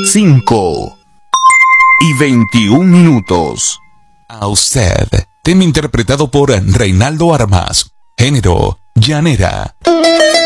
5:21. A usted, tema interpretado por Reinaldo Armas, género llanera.